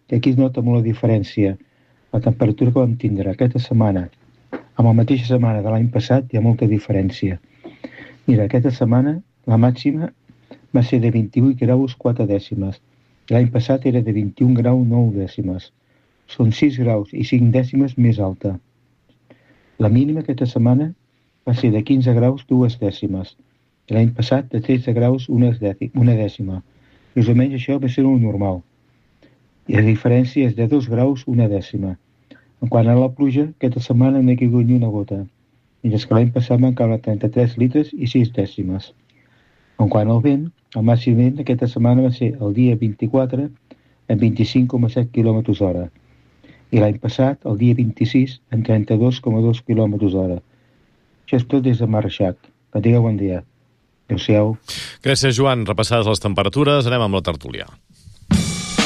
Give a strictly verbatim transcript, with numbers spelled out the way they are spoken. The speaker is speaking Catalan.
i aquí es nota molt la diferència. La temperatura que vam tindre aquesta setmana amb la mateixa setmana de l'any passat hi ha molta diferència. Mira, aquesta setmana la màxima va ser de vint-i-vuit graus quatre dècimes. L'any passat era de vint-i-un graus nou dècimes. Són sis graus i cinc dècimes més alta. La mínima aquesta setmana va ser de quinze graus dues dècimes. L'any passat de tretze graus una dècima. Més o menys això va ser el normal. I la diferència és de dos graus una dècima. En quant a la pluja, aquesta setmana no hi ha caigut ni una gota. Mentre que l'any passat van caure trenta-tres litres i sis dècimes. En quant al vent, el màxim vent aquesta setmana va ser el dia vint-i-quatre amb vint-i-cinc coma set quilòmetres hora. I l'any passat, el dia vint-i-sis, amb trenta-dos coma dos quilòmetres hora. Això és tot des de Marxat. Que tingueu bon dia. Adéu-siau. Gràcies, Joan. Repassades les temperatures, anem amb la tertúlia.